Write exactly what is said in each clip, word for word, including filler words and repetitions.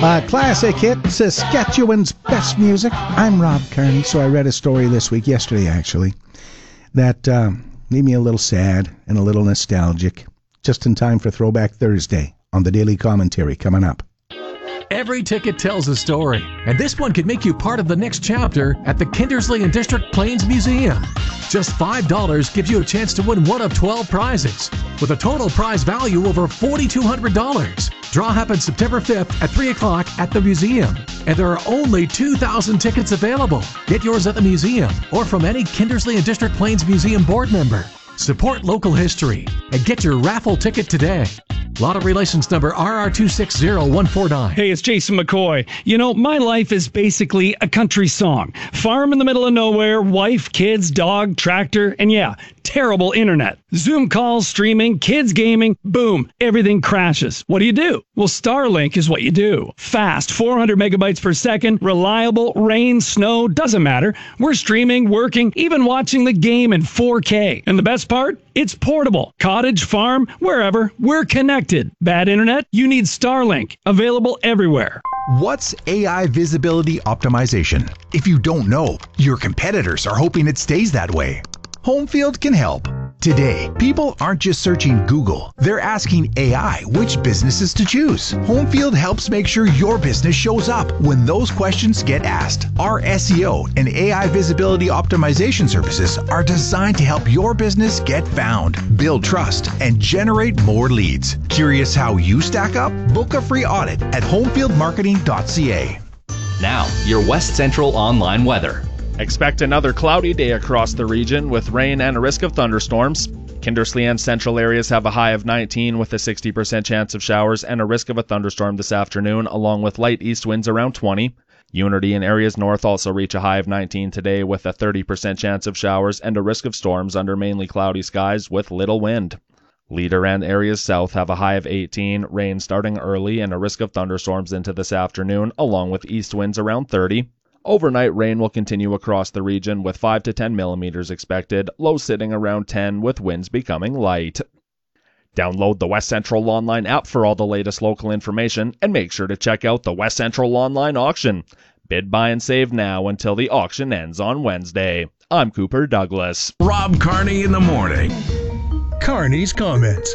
A classic hit, Saskatchewan's best music. I'm Rob Kearney, so I read a story this week, yesterday actually, that uh, made me a little sad and a little nostalgic. Just in time for Throwback Thursday on the Daily Commentary coming up. Every ticket tells a story, and this one could make you part of the next chapter at the Kindersley and District Plains Museum. Just five dollars gives you a chance to win one of twelve prizes, with a total prize value over four thousand two hundred dollars. Draw happens September fifth at three o'clock at the museum, and there are only two thousand tickets available. Get yours at the museum or from any Kindersley and District Plains Museum board member. Support local history and get your raffle ticket today. Lottery license number R R two six zero one four nine. Hey, it's Jason McCoy. You know, my life is basically a country song. Farm in the middle of nowhere, wife, kids, dog, tractor, and yeah, terrible internet. Zoom calls, streaming, kids gaming, boom, everything crashes. What do you do? Well, Starlink is what you do. Fast, four hundred megabytes per second, reliable, rain, snow, doesn't matter. We're streaming, working, even watching the game in four K. And the best part? It's portable. Cottage, farm, wherever, we're connected. Bad internet? You need Starlink. Available everywhere. What's A I visibility optimization? If you don't know, your competitors are hoping it stays that way. Homefield can help. Today, people aren't just searching Google. They're asking A I which businesses to choose. Homefield helps make sure your business shows up when those questions get asked. Our S E O and A I visibility optimization services are designed to help your business get found, build trust, and generate more leads. Curious how you stack up? Book a free audit at homefield marketing dot c a. Now, your West Central online weather. Expect another cloudy day across the region with rain and a risk of thunderstorms. Kindersley and central areas have a high of nineteen with a sixty percent chance of showers and a risk of a thunderstorm this afternoon, along with light east winds around twenty. Unity and areas north also reach a high of nineteen today with a thirty percent chance of showers and a risk of storms under mainly cloudy skies with little wind. Leader and areas south have a high of eighteen, rain starting early and a risk of thunderstorms into this afternoon, along with east winds around thirty. Overnight rain will continue across the region with five to ten millimeters expected, low sitting around ten with winds becoming light. Download the West Central Online app for all the latest local information and make sure to check out the West Central Online auction. Bid, buy, and save now until the auction ends on Wednesday. I'm Cooper Douglas. Rob Kearney in the morning. Kearney's Comments.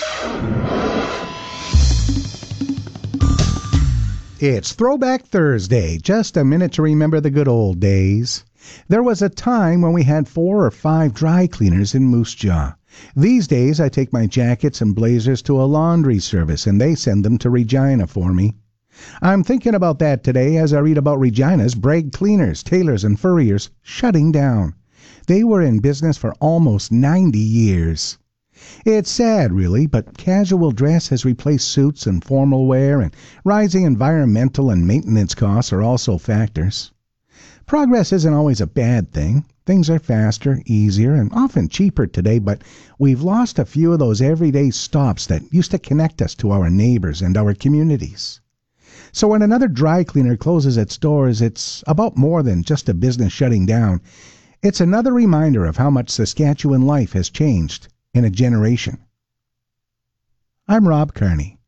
It's Throwback Thursday, just a minute to remember the good old days. There was a time when we had four or five dry cleaners in Moose Jaw. These days I take my jackets and blazers to a laundry service and they send them to Regina for me. I'm thinking about that today as I read about Regina's Bragg Cleaners, Tailors and Furriers shutting down. They were in business for almost ninety years. It's sad, really, but casual dress has replaced suits and formal wear, and rising environmental and maintenance costs are also factors. Progress isn't always a bad thing. Things are faster, easier, and often cheaper today, but we've lost a few of those everyday stops that used to connect us to our neighbors and our communities. So when another dry cleaner closes its doors, it's about more than just a business shutting down. It's another reminder of how much Saskatchewan life has changed in a generation. I'm Rob Kearney.